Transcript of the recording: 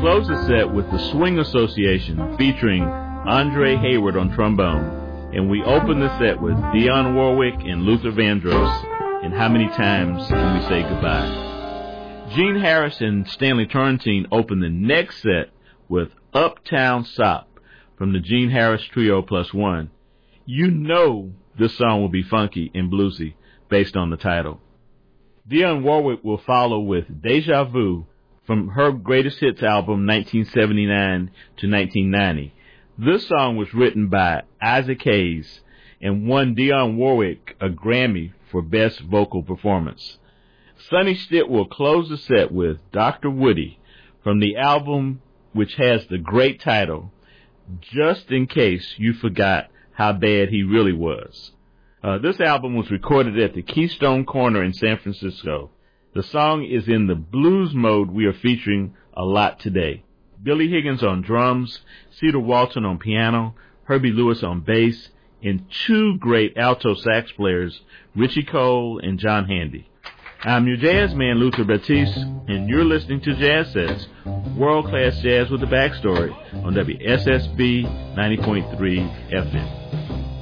close the set with the Swing Association featuring Andre Hayward on trombone, and we open the set with Dionne Warwick and Luther Vandross in How Many Times Can We Say Goodbye? Gene Harris and Stanley Turrentine open the next set with Uptown Sop from the Gene Harris Trio Plus One. You know this song will be funky and bluesy based on the title. Dionne Warwick will follow with Deja Vu from her greatest hits album 1979 to 1990. This song was written by Isaac Hayes and won Dionne Warwick a Grammy for Best Vocal Performance. Sonny Stitt will close the set with Dr. Woody from the album which has the great title, Just in Case You Forgot How Bad He Really Was. This album was recorded at the Keystone Corner in San Francisco. The song is in the blues mode we are featuring a lot today. Billy Higgins on drums, Cedar Walton on piano, Herbie Lewis on bass, and two great alto sax players, Richie Cole and John Handy. I'm your jazz man, Luther Batiste, and you're listening to Jazz Sets, world-class jazz with a backstory on WSSB 90.3 FM.